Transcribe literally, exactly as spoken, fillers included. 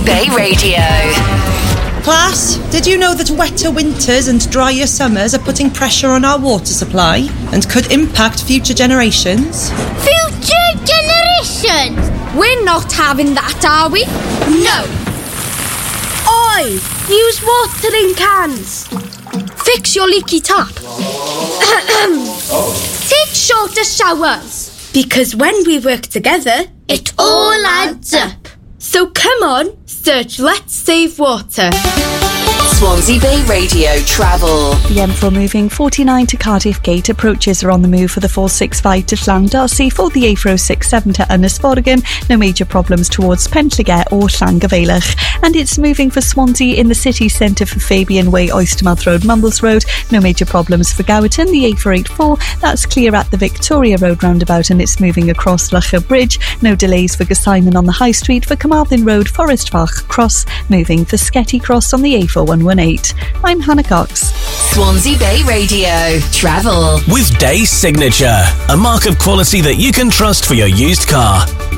Bay Radio. Class, did you know that wetter winters and drier summers are putting pressure on our water supply and could impact future generations? Future generations? We're not having that, are we? No! Oi! Use watering cans! Fix your leaky tap. Take shorter showers. Because when we work together, it all adds up. So come on, search Let's Save Water. Swansea Bay Radio Travel. The M four moving forty-nine to Cardiff Gate. Approaches are on the move for the four sixty-five to Llandarcy, for the A four oh sixty-seven to Ynysforgan. No major problems towards Penllygau or Llangafelach. And it's moving for Swansea in the city centre for Fabian Way, Oystermouth Road, Mumbles Road. No major problems for Gowerton. The A four eighty-four, that's clear at the Victoria Road roundabout and it's moving across Locher Bridge. No delays for Gysimon on the High Street. For Carmarthen Road, Forest Fach Cross, moving for Sketty Cross on the A four one one eight. I'm Hannah Cox. Swansea Bay Radio Travel. With Day Signature, a mark of quality that you can trust for your used car.